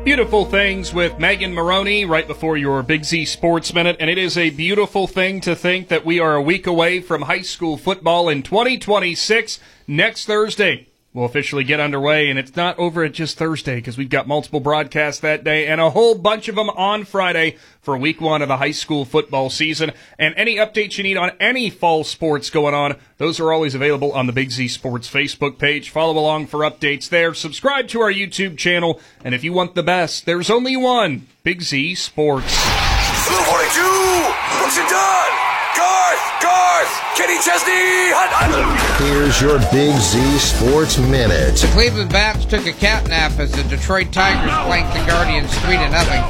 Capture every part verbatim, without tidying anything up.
Beautiful Things with Megan Maroney right before your Big Z Sports Minute, and it is a beautiful thing to think that we are a week away from high school football in twenty twenty-six. Next Thursday we'll officially get underway, and it's not over at just Thursday because we've got multiple broadcasts that day and a whole bunch of them on Friday for week one of the high school football season. And any updates you need on any fall sports going on, those are always available on the Big Z Sports Facebook page. Follow along for updates there. Subscribe to our YouTube channel, and if you want the best, there's only one, Big Z Sports. Blue forty-two, Brooks and Dunn, Garth, Garth, Kenny Chesney, Hunt, Hunt. Here's your Big Z Sports Minute. The Cleveland Bats took a cat nap as the Detroit Tigers blanked the Guardians three to nothing.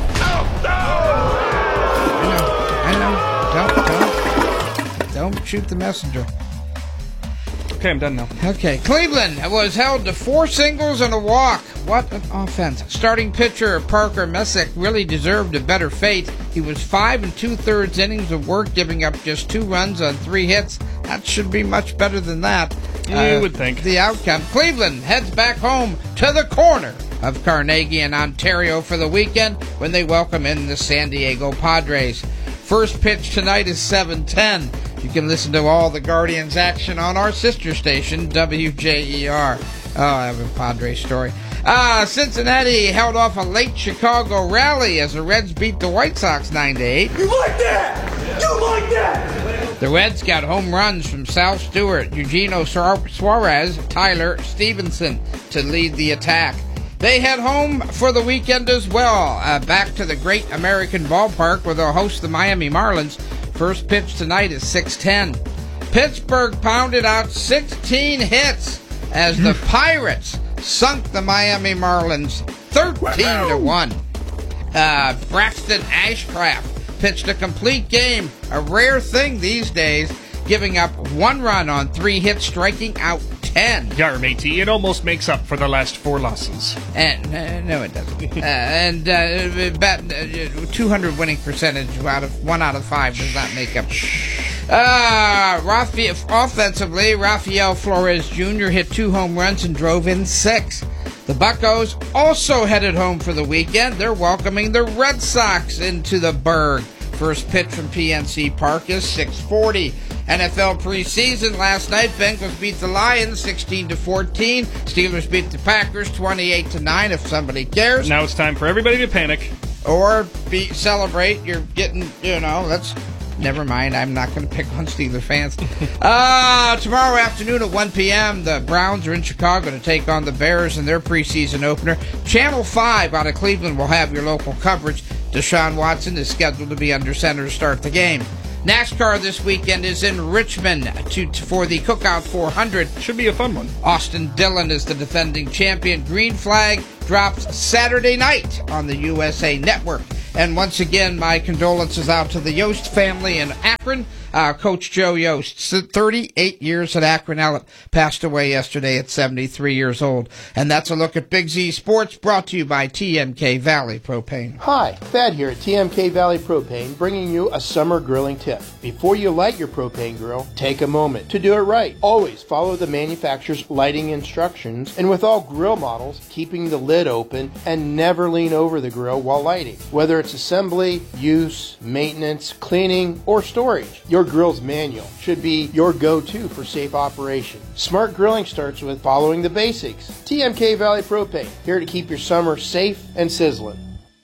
I know, I know. Don't, don't, don't shoot the messenger. Okay, I'm done now. Okay, Cleveland was held to four singles and a walk. What an offense. Starting pitcher Parker Messick really deserved a better fate. He was five and two-thirds innings of work, giving up just two runs on three hits. That should be much better than that. You uh, would think. The outcome. Cleveland heads back home to the corner of Carnegie in Ontario for the weekend when they welcome in the San Diego Padres. First pitch tonight is seven ten. You can listen to all the Guardians action on our sister station, W J E R. Oh, I have a Padres story. Uh, Cincinnati held off a late Chicago rally as the Reds beat the White Sox nine to eight. You like that? You like that? The Reds got home runs from Sal Stewart, Eugenio Suarez, Tyler Stevenson to lead the attack. They head home for the weekend as well, uh, back to the Great American Ballpark where they'll host the Miami Marlins. First pitch tonight is six ten. Pittsburgh pounded out sixteen hits as the Pirates sunk the Miami Marlins thirteen to one. Uh, Braxton Ashcraft pitched a complete game, a rare thing these days, giving up one run on three hits, striking out ten. Yar, matey, it almost makes up for the last four losses. And uh, no, it doesn't. uh, and uh, bat, uh, two hundred winning percentage out of one out of five does not make up. Uh, Rafael, offensively, Rafael Flores Junior hit two home runs and drove in six. The Buccos also headed home for the weekend. They're welcoming the Red Sox into the Burgh. First pitch from P N C Park is six forty. N F L preseason last night, Bengals beat the Lions sixteen to fourteen. Steelers beat the Packers twenty-eight to nine, if somebody cares. Now it's time for everybody to panic. Or be celebrate. You're getting, you know, let's... Never mind, I'm not going to pick on Steelers fans. uh, tomorrow afternoon at one p.m., the Browns are in Chicago to take on the Bears in their preseason opener. Channel five out of Cleveland will have your local coverage. Deshaun Watson is scheduled to be under center to start the game. NASCAR this weekend is in Richmond to, to, for the Cookout four hundred. Should be a fun one. Austin Dillon is the defending champion. Green Flag drops Saturday night on the U S A Network. And once again, my condolences out to the Yost family in Akron. Uh, Coach Joe Yost, thirty-eight years at Akron, passed away yesterday at seventy-three years old. And that's a look at Big Z Sports, brought to you by T M K Valley Propane. Hi, Thad here at T M K Valley Propane, bringing you a summer grilling tip. Before you light your propane grill, take a moment to do it right. Always follow the manufacturer's lighting instructions, and with all grill models, keeping the lid open and never lean over the grill while lighting. Whether it's assembly, use, maintenance, cleaning, or storage, your grill's manual should be your go-to for safe operation. Smart grilling starts with following the basics. T M K Valley Propane, here to keep your summer safe and sizzling.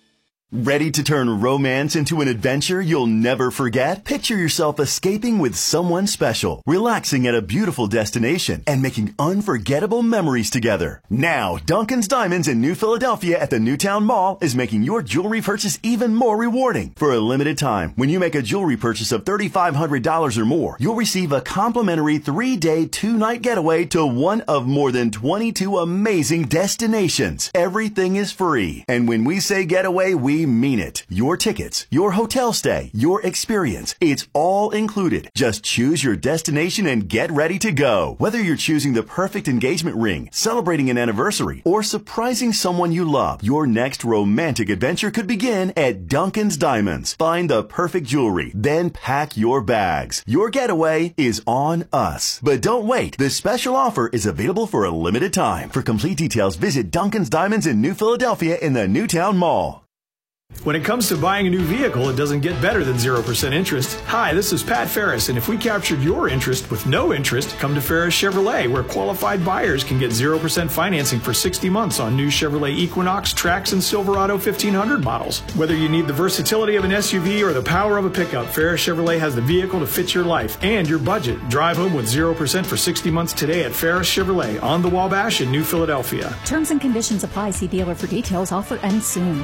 Ready to turn romance into an adventure you'll never forget? Picture yourself escaping with someone special, relaxing at a beautiful destination, and making unforgettable memories together. Now, Duncan's Diamonds in New Philadelphia at the Newtown Mall is making your jewelry purchase even more rewarding. For a limited time, when you make a jewelry purchase of three thousand five hundred dollars or more, you'll receive a complimentary three-day, two-night getaway to one of more than twenty-two amazing destinations. Everything is free. And when we say getaway, we we mean it. Your tickets, your hotel stay, your experience. It's all included. Just choose your destination and get ready to go. Whether you're choosing the perfect engagement ring, celebrating an anniversary, or surprising someone you love, your next romantic adventure could begin at Duncan's Diamonds. Find the perfect jewelry, then pack your bags. Your getaway is on us. But don't wait. The special offer is available for a limited time. For complete details, visit Duncan's Diamonds in New Philadelphia in the Newtown Mall. When it comes to buying a new vehicle, it doesn't get better than zero percent interest. Hi, this is Pat Ferris, and if we captured your interest with no interest, come to Ferris Chevrolet, where qualified buyers can get zero percent financing for sixty months on new Chevrolet Equinox, Trax, and Silverado fifteen hundred models. Whether you need the versatility of an S U V or the power of a pickup, Ferris Chevrolet has the vehicle to fit your life and your budget. Drive home with zero percent for sixty months today at Ferris Chevrolet on the Wabash in New Philadelphia. Terms and conditions apply. See dealer for details. Offer ends soon.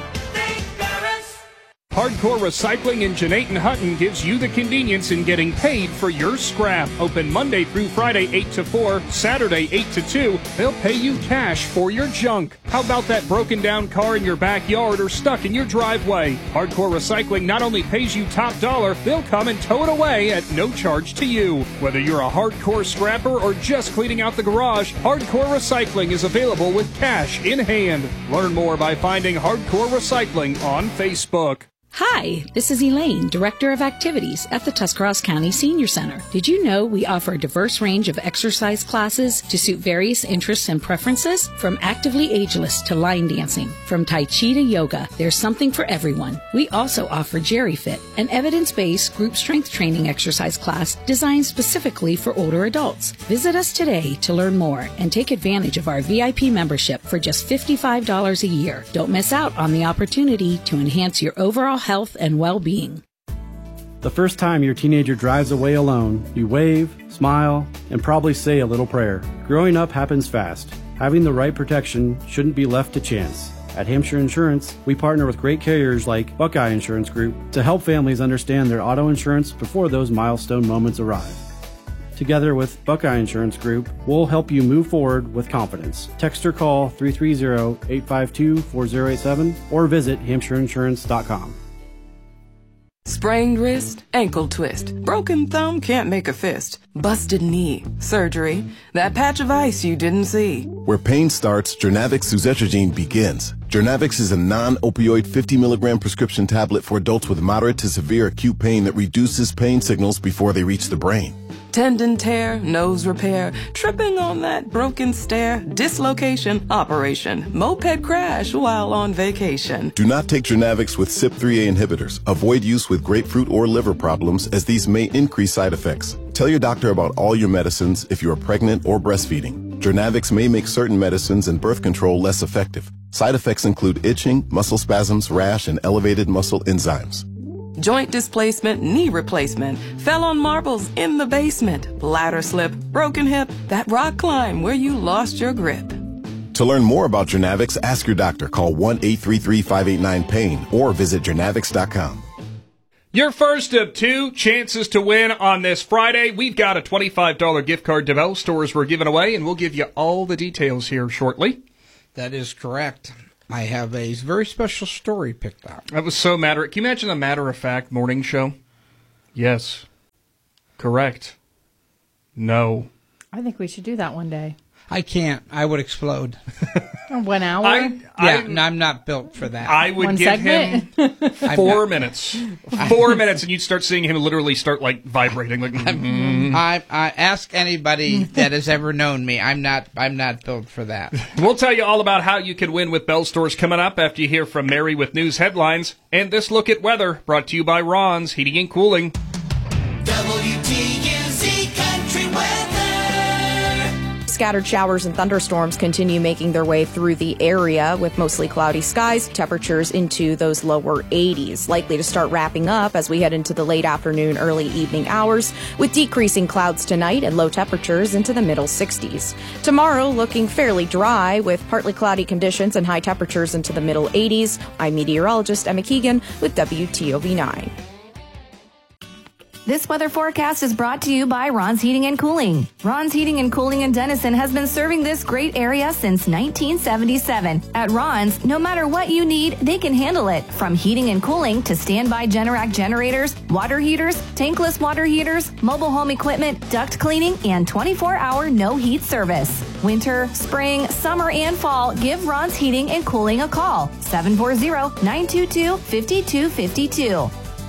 Hardcore Recycling in Jeanette Hutton gives you the convenience in getting paid for your scrap. Open Monday through Friday, eight to four, Saturday, eight to two. They'll pay you cash for your junk. How about that broken down car in your backyard or stuck in your driveway? Hardcore Recycling not only pays you top dollar, they'll come and tow it away at no charge to you. Whether you're a hardcore scrapper or just cleaning out the garage, Hardcore Recycling is available with cash in hand. Learn more by finding Hardcore Recycling on Facebook. Hi, this is Elaine, Director of Activities at the Tuscarawas County Senior Center. Did you know we offer a diverse range of exercise classes to suit various interests and preferences? From actively ageless to line dancing, from Tai Chi to yoga, there's something for everyone. We also offer Jerry Fit, an evidence-based group strength training exercise class designed specifically for older adults. Visit us today to learn more and take advantage of our V I P membership for just fifty-five dollars a year. Don't miss out on the opportunity to enhance your overall health and well-being. The first time your teenager drives away alone, you wave, smile, and probably say a little prayer. Growing up happens fast. Having the right protection shouldn't be left to chance. At Hampshire Insurance, we partner with great carriers like Buckeye Insurance Group to help families understand their auto insurance before those milestone moments arrive. Together with Buckeye Insurance Group, we'll help you move forward with confidence. Text or call three three zero, eight five two, four zero eight seven or visit hampshire insurance dot com. Sprained wrist, ankle twist, broken thumb can't make a fist, busted knee, surgery, that patch of ice you didn't see. Where pain starts, Jernavix suzetrigine begins. Jernavix is a non-opioid fifty milligram prescription tablet for adults with moderate to severe acute pain that reduces pain signals before they reach the brain. Tendon tear, nose repair, tripping on that broken stair, dislocation, operation, moped crash while on vacation. Do not take Jernavix with C Y P three A inhibitors. Avoid use with grapefruit or liver problems, as these may increase side effects. Tell your doctor about all your medicines if you are pregnant or breastfeeding. Jernavix may make certain medicines and birth control less effective. Side effects include itching, muscle spasms, rash, and elevated muscle enzymes. Joint displacement, knee replacement, fell on marbles in the basement, ladder slip, broken hip, that rock climb where you lost your grip. To learn more about Jernavix, ask your doctor. Call one eight three three, five eight nine, pain or visit jernavix dot com. Your first of two chances to win on this Friday. We've got a twenty-five dollars gift card to Bell Stores we're giving away, and we'll give you all the details here shortly. That is correct. I have a very special story picked out. That was so matter. Can you imagine a matter-of-fact morning show? Yes. Correct. No. I think we should do that one day. I can't. I would explode. One hour? I, yeah, I, no, I'm not built for that. I would One give segment? him four minutes. Four minutes, and you'd start seeing him literally start, like, vibrating. Like, mm-hmm. I, I ask anybody that has ever known me. I'm not I'm not built for that. We'll tell you all about how you can win with Bell Stores coming up after you hear from Mary with news headlines. And this look at weather brought to you by Ron's Heating and Cooling. W T U Z Country Weather. Scattered showers and thunderstorms continue making their way through the area with mostly cloudy skies, temperatures into those lower eighties, likely to start wrapping up as we head into the late afternoon, early evening hours, with decreasing clouds tonight and low temperatures into the middle sixties. Tomorrow looking fairly dry with partly cloudy conditions and high temperatures into the middle eighties. I'm meteorologist Emma Keegan with W T O V nine. This weather forecast is brought to you by Ron's Heating and Cooling. Ron's Heating and Cooling in Denison has been serving this great area since nineteen seventy-seven. At Ron's, no matter what you need, they can handle it. From heating and cooling to standby Generac generators, water heaters, tankless water heaters, mobile home equipment, duct cleaning, and twenty-four hour no heat service. Winter, spring, summer, and fall, give Ron's Heating and Cooling a call. seven four zero, nine two two, five two five two.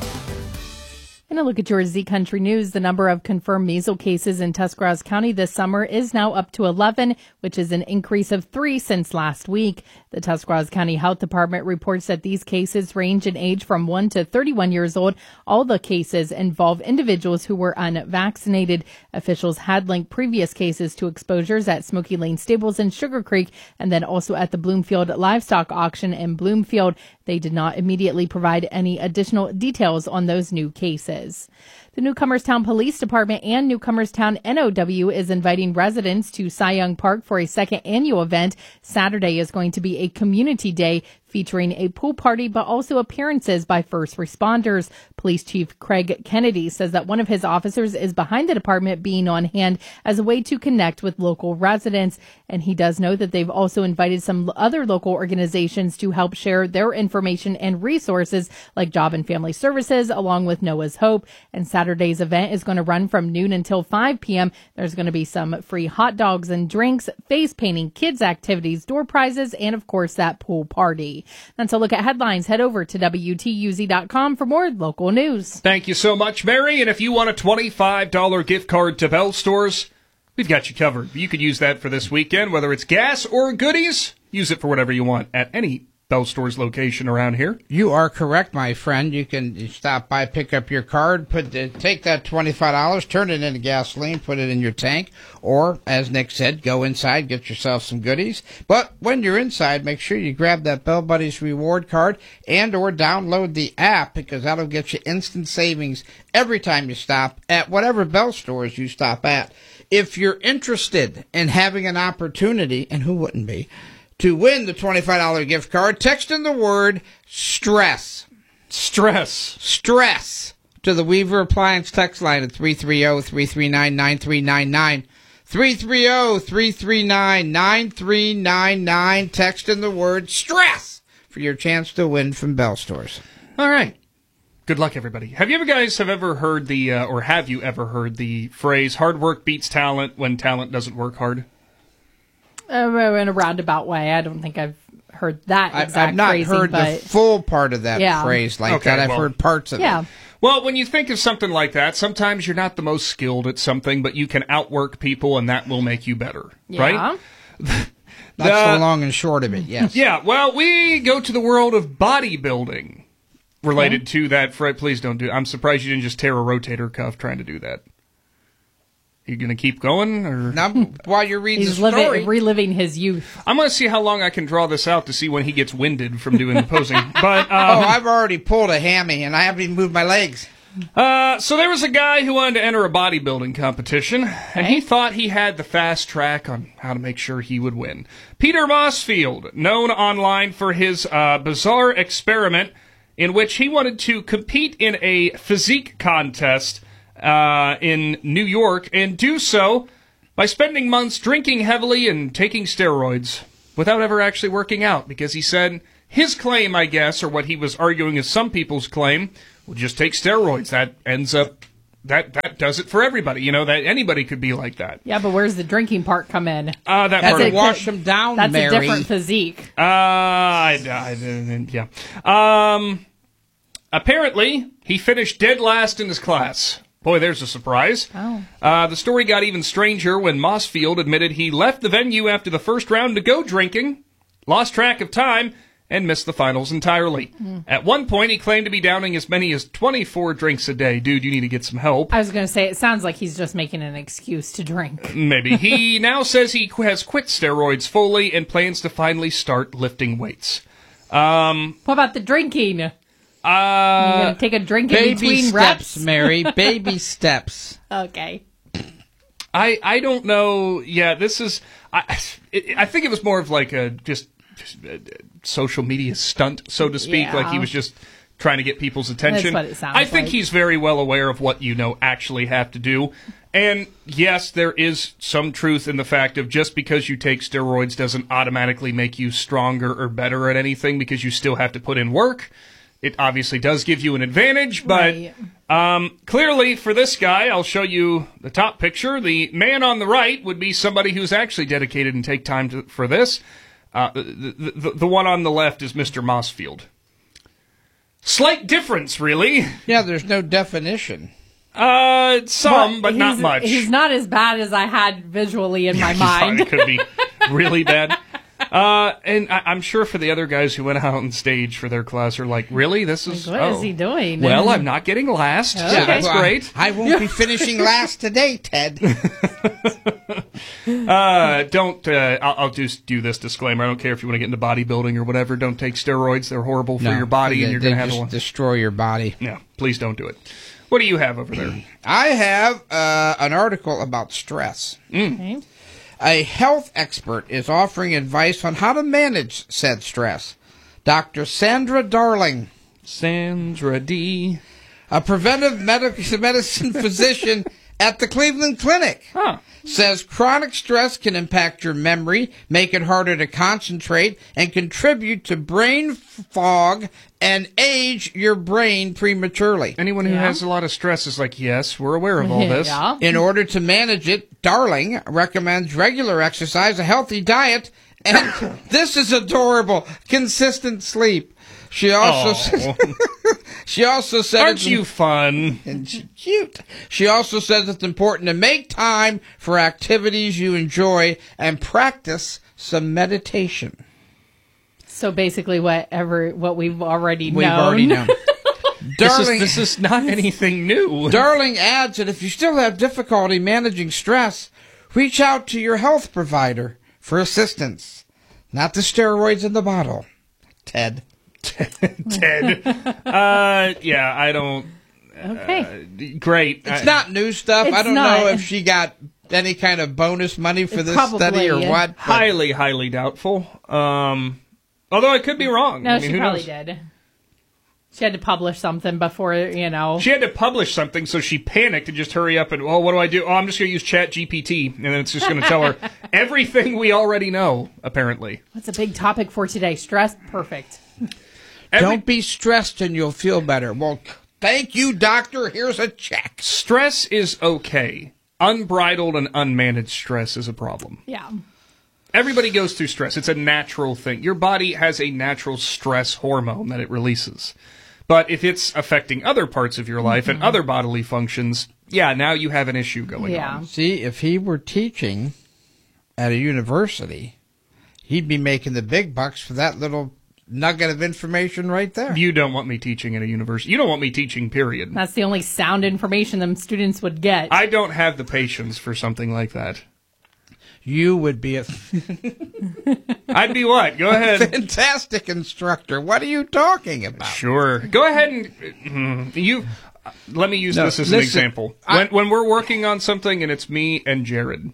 And a look at your Z Country News. The number of confirmed measles cases in Tuscarawas County this summer is now up to eleven, which is an increase of three since last week. The Tuscarawas County Health Department reports that these cases range in age from one to thirty-one years old. All the cases involve individuals who were unvaccinated. Officials had linked previous cases to exposures at Smoky Lane Stables in Sugar Creek and then also at the Bloomfield Livestock Auction in Bloomfield. They did not immediately provide any additional details on those new cases. The Newcomerstown Police Department and Newcomerstown N O W is inviting residents to Cy Young Park for a second annual event. Saturday is going to be a community day featuring a pool party, but also appearances by first responders. Police Chief Craig Kennedy says that one of his officers is behind the department being on hand as a way to connect with local residents. And he does know that they've also invited some other local organizations to help share their information and resources like Job and Family Services, along with Noah's Hope. And Saturday's event is going to run from noon until five p.m. There's going to be some free hot dogs and drinks, face painting, kids activities, door prizes, and of course that pool party. That's a look at headlines. Head over to W T U Z dot com for more local news. Thank you so much, Mary. And if you want a twenty-five dollars gift card to Bell Stores, we've got you covered. You could use that for this weekend, whether it's gas or goodies. Use it for whatever you want at any Bell Stores location around here. You are correct, my friend. You can stop by, pick up your card, put the, take that twenty-five dollars, turn it into gasoline, put it in your tank, or, as Nick said, go inside, get yourself some goodies. But when you're inside, make sure you grab that Bell Buddies reward card and or download the app, because that'll get you instant savings every time you stop at whatever Bell Stores you stop at. If you're interested in having an opportunity, and who wouldn't be, to win the twenty-five dollars gift card, text in the word stress. Stress. Stress to the Weaver Appliance text line at three three zero, three three nine, nine three nine nine. three three zero, three three nine, nine three nine nine. Text in the word stress for your chance to win from Bell Stores. All right. Good luck, everybody. Have you ever guys have ever heard the, uh, or have you ever heard the phrase, hard work beats talent when talent doesn't work hard? Uh, in a roundabout way. I don't think I've heard that exact I've not phrasing, heard but the full part of that yeah. phrase like Okay, that. I've well, heard parts of yeah. it. Well, when you think of something like that, sometimes you're not the most skilled at something, but you can outwork people, and that will make you better, Yeah. right? That's The- the long and short of it, yes. Yeah, well, we go to the world of bodybuilding related Okay. to that. Fred, please don't do I'm surprised you didn't just tear a rotator cuff trying to do that. You going to keep going? Or? Now, while you're reading He's the story... living, reliving his youth. I'm going to see how long I can draw this out to see when he gets winded from doing the posing. But um, oh, I've already pulled a hammy, and I haven't even moved my legs. Uh, so there was a guy who wanted to enter a bodybuilding competition, and he thought he had the fast track on how to make sure he would win. Peter Mossfield, known online for his uh, bizarre experiment in which he wanted to compete in a physique contest uh, in New York, and do so by spending months drinking heavily and taking steroids without ever actually working out, because he said his claim, I guess, or what he was arguing is some people's claim, well, just take steroids. That ends up, that that does it for everybody. You know, that anybody could be like that. Yeah, but where's the drinking part come in? Uh, that That's part to of- wash them down, That's Mary. a different physique. Uh, I, I, yeah. Um, apparently, he finished dead last in his class. Boy, there's a surprise. Oh. Uh, the story got even stranger when Mossfield admitted he left the venue after the first round to go drinking, lost track of time, and missed the finals entirely. Mm. At one point, he claimed to be downing as many as twenty-four drinks a day. Dude, you need to get some help. I was going to say, it sounds like he's just making an excuse to drink. Maybe. He now says he qu- has quit steroids fully and plans to finally start lifting weights. Um, What about the drinking? uh, You going to take a drink in Baby between steps, reps? Mary. Baby steps. Okay. I I don't know. Yeah, this is. I it, I think it was more of like a just, just a social media stunt, so to speak. Yeah. Like he was just trying to get people's attention. That's what it sounds I think like. he's very well aware of what you know actually have to do. And yes, there is some truth in the fact of just because you take steroids doesn't automatically make you stronger or better at anything, because you still have to put in work. It obviously does give you an advantage, but Right. um, clearly for this guy, I'll show you the top picture. The man on the right would be somebody who's actually dedicated and take time to, for this. Uh, the, the, the one on the left is Mister Mossfield. Slight difference, really. Yeah, there's no definition. Uh, some, but, not he's- much. He's not as bad as I had visually in my You mind. thought it could be really bad. Uh, and I, I'm sure for the other guys who went out on stage for their class are like, really? This is... Like, what oh. is he doing? Well, I'm not getting last, so that's well, great. I won't be finishing last today, Ted. Uh, don't, uh, I'll, I'll just do this disclaimer. I don't care if you want to get into bodybuilding or whatever. Don't take steroids. They're horrible for No, your body, they- and you're they going to have just a... destroy your body. Yeah, please don't do it. What do you have over there? I have uh, an article about stress. Okay. A health expert is offering advice on how to manage said stress. Doctor Sandra Darling, Sandra D, a preventive medic- medicine physician at the Cleveland Clinic, Huh. says chronic stress can impact your memory, make it harder to concentrate, and contribute to brain fog and age your brain prematurely. Anyone who Yeah. has a lot of stress is like, yes, we're aware of all this. Yeah. In order to manage it, Darling recommends regular exercise, a healthy diet, and this is adorable, consistent sleep. She also Oh. says, she also said Aren't it's- you fun? and she- cute. She also says it's important to make time for activities you enjoy and practice some meditation. So basically, whatever what we've already We've known. already known. This Darling, is, this is not anything new. Darling adds that if you still have difficulty managing stress, reach out to your health provider for assistance. Not the steroids in the bottle. Ted. Ted. Uh, yeah, I don't... Okay. Uh, great. It's I- not new stuff. I It's don't not. know if she got any kind of bonus money for It's this study or probably- what. but- Highly, highly doubtful. Um, although I could be wrong. No, I mean, she who probably knows? did. She had to publish something before, you know. She had to publish something, so she panicked and just hurry up and, oh, what do I do? Oh, I'm just going to use Chat G P T, and then it's just going to tell her everything we already know, apparently. What's a big topic for today? Stress? Perfect. Every- Don't be stressed and you'll feel better. Well, thank you, doctor. Here's a check. Stress is okay. Unbridled and unmanaged stress is a problem. Yeah. Everybody goes through stress. It's a natural thing. Your body has a natural stress hormone that it releases. But if it's affecting other parts of your life and other bodily functions, yeah, now you have an issue going Yeah. on. See, if he were teaching at a university, he'd be making the big bucks for that little nugget of information right there. You don't want me teaching at a university. You don't want me teaching, period. That's the only sound information them students would get. I don't have the patience for something like that. You would be a I'd be what? Go ahead. fantastic instructor. What are you talking about? Sure. Go ahead and mm, you. uh, Let me use No, this as an listen, example. I- When when we're working on something and it's me and Jared.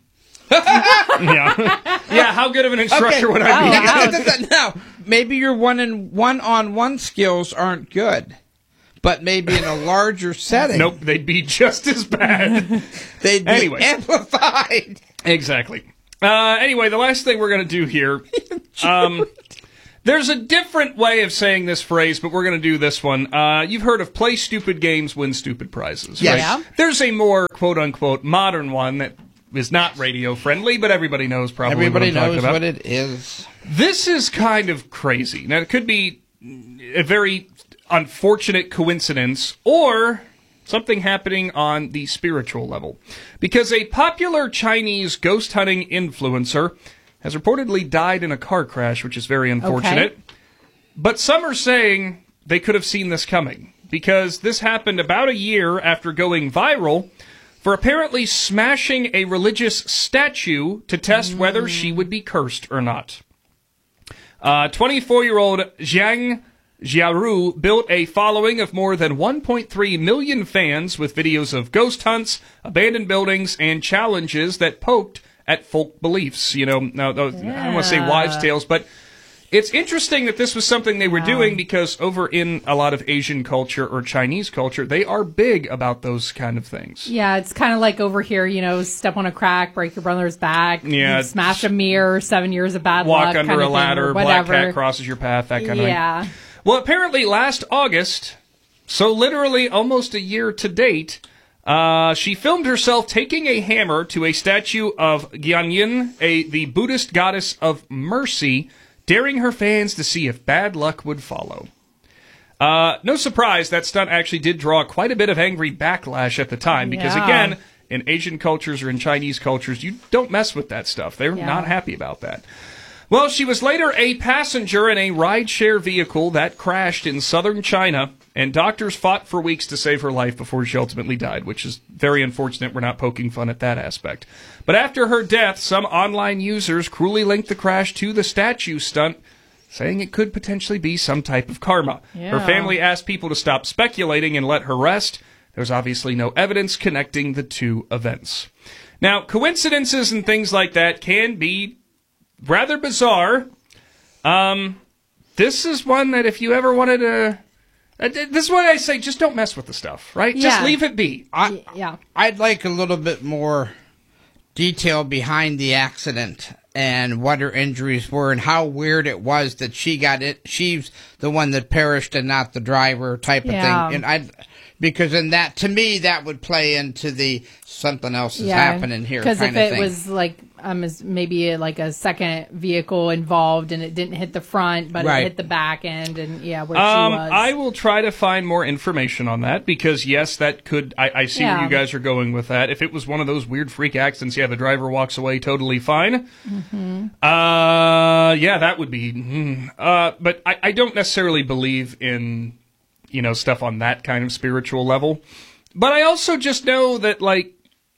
yeah. Yeah. How good of an instructor would I be? Now, now, now, now, maybe your one and one on one skills aren't good, but maybe in a larger setting, Nope. They'd be just as bad. they'd be Anyway. amplified. Exactly. Uh, anyway, the last thing we're going to do here, um, there's a different way of saying this phrase, but we're going to do this one. Uh, you've heard of play stupid games, win stupid prizes. Yes. Right? Yeah. There's a more quote-unquote modern one that is not radio-friendly, but everybody knows probably Everybody what I'm talking knows about. what it is. This is kind of crazy. Now, it could be a very unfortunate coincidence or something happening on the spiritual level. Because a popular Chinese ghost hunting influencer has reportedly died in a car crash, which is very unfortunate. Okay. But some are saying they could have seen this coming. Because this happened about a year after going viral for apparently smashing a religious statue to test whether she would be cursed or not. Uh, twenty-four-year-old Zhang Jiaru built a following of more than one point three million fans with videos of ghost hunts, abandoned buildings, and challenges that poked at folk beliefs. You know, now, those, I don't want to say wives' tales, but It's interesting that this was something they were doing because over in a lot of Asian culture or Chinese culture, they are big about those kind of things. Yeah, it's kind of like over here, you know, step on a crack, break your brother's back, Yeah. smash a mirror, seven years of bad Walk luck. under kind a of thing, ladder, or black whatever. cat crosses your path, that kind of Yeah. thing. Well, apparently last August, so literally almost a year to date, uh, she filmed herself taking a hammer to a statue of Guanyin, a the Buddhist goddess of mercy, daring her fans to see if bad luck would follow. Uh, no surprise, that stunt actually did draw quite a bit of angry backlash at the time, because Yeah. again, in Asian cultures or in Chinese cultures, you don't mess with that stuff. They're Yeah. not happy about that. Well, she was later a passenger in a rideshare vehicle that crashed in southern China, and doctors fought for weeks to save her life before she ultimately died, which is very unfortunate. We're not poking fun at that aspect. But after her death, some online users cruelly linked the crash to the statue stunt, saying it could potentially be some type of karma. Yeah. Her family asked people to stop speculating and let her rest. There's obviously no evidence connecting the two events. Now, coincidences and things like that can be rather bizarre. Um, this is one that if you ever wanted to... Uh, this is what I say, just don't mess with the stuff, right? Just Yeah. leave it be. I, yeah. I'd like a little bit more detail behind the accident and what her injuries were and how weird it was that she got it. She's the one that perished and not the driver type of Yeah. thing. And I, because in that, to me, that would play into the something else is Yeah, happening here kind Because if of it thing. was like um, is maybe like a second vehicle involved and it didn't hit the front, but Right. it hit the back end, and yeah, where Um, she was. I will try to find more information on that because, yes, that could. I, I see where Yeah. you guys are going with that. If it was one of those weird freak accidents, yeah, the driver walks away totally fine. Mhm. Uh, yeah, that would be. mm, Uh, but I, I don't necessarily believe in, you know, stuff on that kind of spiritual level. But I also just know that, like,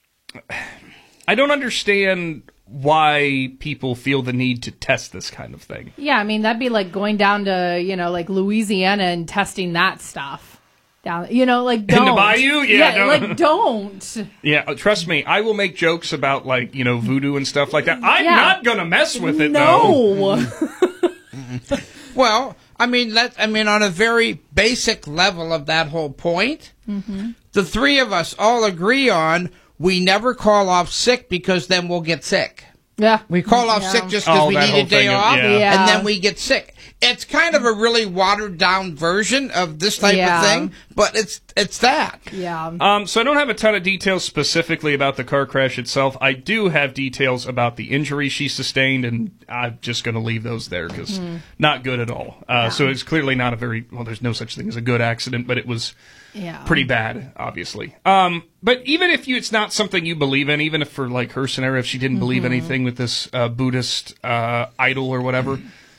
I don't understand why people feel the need to test this kind of thing. Yeah, I mean that'd be like going down to you know like Louisiana and testing that stuff down. You know, like In don't the bayou? Yeah, no. like don't. Yeah, uh, trust me, I will make jokes about, like, you know, voodoo and stuff like that. I'm Yeah. not going to mess with it, though. No. Well, I mean, let I mean, on a very basic level of that whole point, Mm-hmm. the three of us all agree on we never call off sick because then we'll get sick. Yeah. We call off Yeah. sick just because Oh, we that need whole a day thing of- off, yeah. Yeah. and then we get sick. It's kind of a really watered down version of this type Yeah. of thing, but it's it's that. Yeah. Um, so I don't have a ton of details specifically about the car crash itself. I do have details about the injury she sustained, and I'm just going to leave those there because Hmm. not good at all. Uh, So it's clearly not a very, well, there's no such thing as a good accident, but it was Yeah. pretty bad, obviously. Um, but even if you, it's not something you believe in, even if for like her scenario, if she didn't believe Mhm. anything with this uh, Buddhist uh, idol or whatever,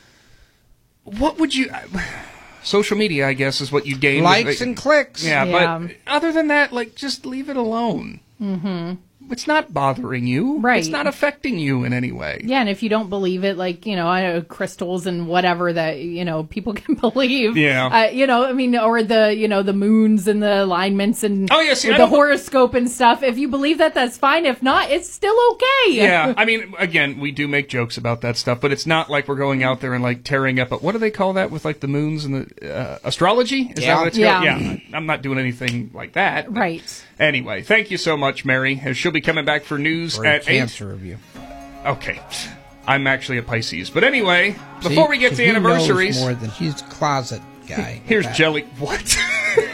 what would you? Social media, I guess, is what you gain. with- Likes and clicks. Yeah, Yeah. but other than that, like, just leave it alone. Mm-hmm. It's not bothering you. Right. It's not affecting you in any way. Yeah, and if you don't believe it, like, you know, I know crystals and whatever that, you know, people can believe. Yeah. Uh, you know, I mean, or the, you know, the moons and the alignments and Oh, yeah, see, I the don't- horoscope and stuff. If you believe that, that's fine. If not, it's still okay. Yeah, I mean, again, we do make jokes about that stuff, but it's not like we're going out there and, like, tearing up. What do they call that with, like, the moons and the uh, astrology? Is Yeah. that what it's Yeah. called? Yeah, I'm not doing anything like that. Right. Anyway, thank you so much, Mary. She'll be coming back for news Or a at eight. cancer review. Okay. I'm actually a Pisces. But anyway, before See? we get 'Cause to he knows anniversaries, more than he's a closet guy. here's That. Jelly. What?